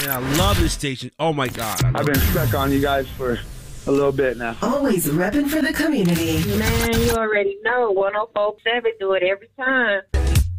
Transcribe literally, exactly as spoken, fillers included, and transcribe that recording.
man. I love this station. Oh, my God. I I've been stuck on you guys for a little bit now. Always repping for the community. Man, you already know. one oh four point seven do it every time.